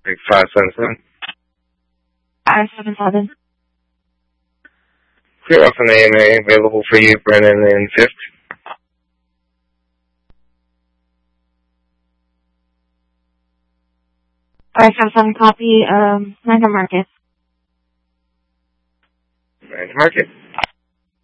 Like 577. 577. Clear off an AMA available for you, Brennan and Fifth. 577 copy, Niagara Market. Niagara Market.